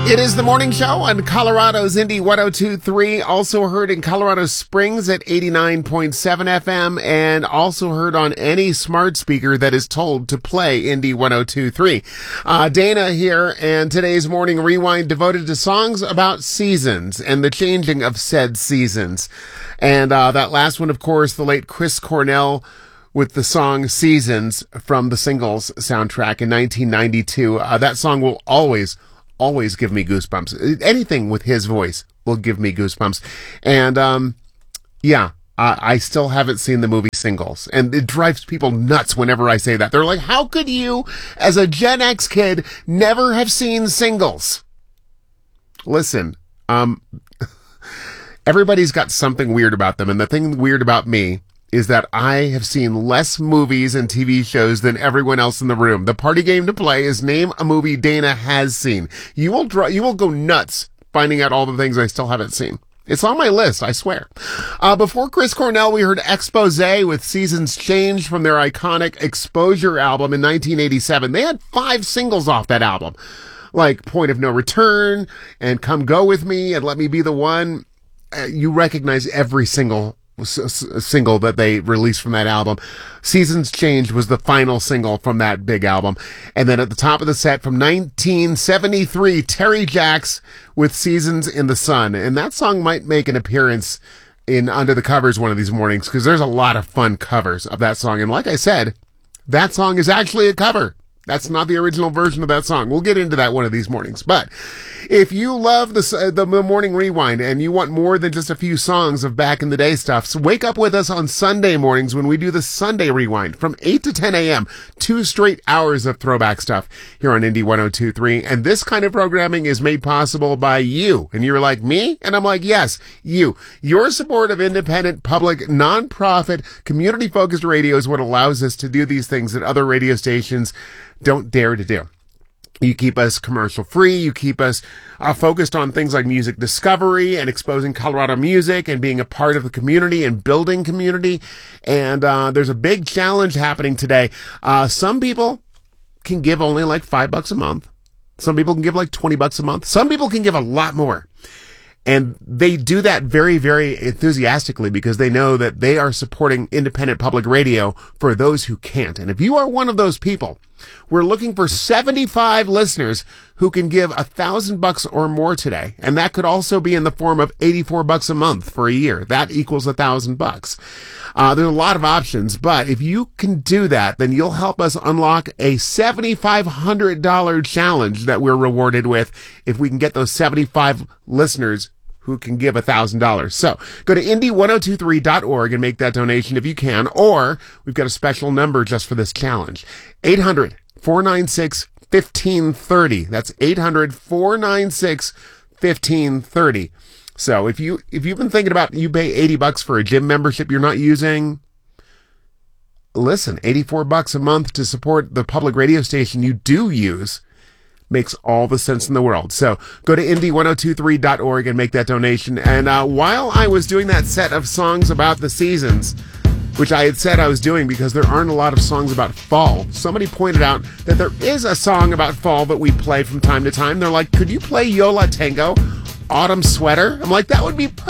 It is the morning show on Colorado's Indie 102.3, also heard in Colorado Springs at 89.7 FM, and also heard on any smart speaker that is told to play Indie 102.3. Dana here, and today's morning rewind devoted to songs about seasons and the changing of said seasons. And that last one, of course, the late Chris Cornell with the song Seasons from the Singles soundtrack in 1992. That song will always give me goosebumps. Anything with his voice will give me goosebumps. And, I still haven't seen the movie Singles. And it drives people nuts whenever I say that. They're like, how could you, as a Gen X kid, never have seen Singles? Listen, everybody's got something weird about them. And the thing weird about me is that I have seen less movies and TV shows than everyone else in the room. The party game to play is name a movie Dana has seen. You will go nuts finding out all the things I still haven't seen. It's on my list, I swear. Before Chris Cornell, we heard Exposé with Seasons Change from their iconic Exposure album in 1987. They had 5 singles off that album, like Point of No Return and Come Go With Me and Let Me Be the One. You recognize every single that they released from that album. Seasons Change was the final single from that big album. And then at the top of the set from 1973, Terry Jacks with Seasons in the Sun. And that song might make an appearance in Under the Covers one of these mornings, because there's a lot of fun covers of that song. And like I said, that song is actually a cover. That's not the original version of that song. We'll get into that one of these mornings. But if you love the morning rewind and you want more than just a few songs of back in the day stuff, so wake up with us on Sunday mornings when we do the Sunday rewind from 8 to 10 a.m. 2 straight hours of throwback stuff here on Indie 102.3. And this kind of programming is made possible by you. And you're like, me? And I'm like, yes, you. Your support of independent, public, nonprofit, community-focused radio is what allows us to do these things that other radio stations don't dare to do. You keep us commercial free. You keep us focused on things like music discovery and exposing Colorado music and being a part of the community and building community. And there's a big challenge happening today. Some people can give only like $5 a month. Some people can give like $20 a month. Some people can give a lot more. And they do that very, very enthusiastically because they know that they are supporting independent public radio for those who can't. And if you are one of those people, we're looking for 75 listeners who can give $1,000 or more today. And that could also be in the form of $84 a month for a year. That equals $1,000. There's a lot of options, but if you can do that, then you'll help us unlock a $7,500 challenge that we're rewarded with if we can get those 75 listeners who can give $1,000. So go to indie1023.org and make that donation if you can, or we've got a special number just for this challenge. 800-496-1530. That's 800-496-1530. So if you've been thinking about you pay $80 for a gym membership you're not using, listen, $84 a month to support the public radio station you do use makes all the sense in the world. So go to indie1023.org and make that donation. And while I was doing that set of songs about the seasons, which I had said I was doing because there aren't a lot of songs about fall, somebody pointed out that there is a song about fall that we play from time to time. They're like, could you play Yola Tango, Autumn Sweater? I'm like, that would be perfect.